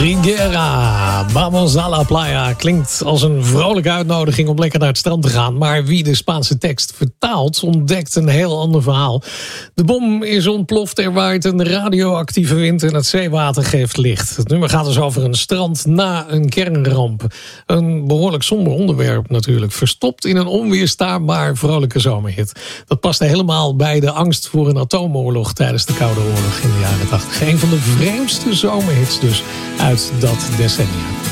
Riguera, Vamos a la playa. Klinkt als een vrolijke uitnodiging om lekker naar het strand te gaan. Maar wie de Spaanse tekst vertaalt, ontdekt een heel ander verhaal. De bom is ontploft, er waait een radioactieve wind en het zeewater geeft licht. Het nummer gaat dus over een strand na een kernramp. Een behoorlijk somber onderwerp natuurlijk. Verstopt in een onweerstaanbaar vrolijke zomerhit. Dat paste helemaal bij de angst voor een atoomoorlog tijdens de Koude Oorlog in de jaren 80. Een van de vreemdste zomerhits dus uit dat decennium.